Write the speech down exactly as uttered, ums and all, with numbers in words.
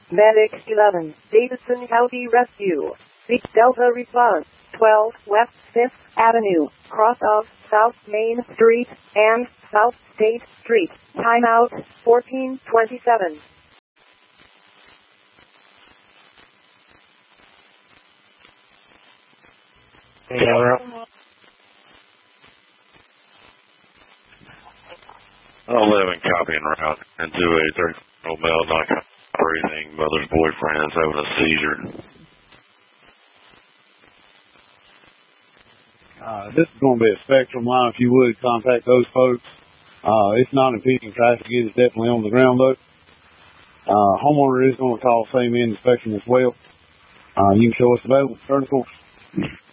Medic eleven, Davidson County Rescue. The Delta response, twelve West fifth Avenue, cross of South Main Street and South State Street. Timeout, fourteen twenty-seven. eleven copying route and two a thirty old male not breathing. Mother's boyfriend is having a seizure. Uh, this is going to be a Spectrum line. If you would, contact those folks. Uh, it's not impeding traffic. It is definitely on the ground, though. Uh, homeowner is going to call same end Spectrum as well. Uh, you can show us available. Turn the course.